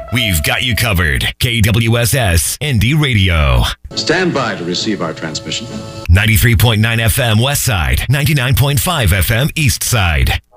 We've got you covered. KWSS Indie Radio. Stand by to receive our transmission. 93.9 FM West Side, 99.5 FM East Side.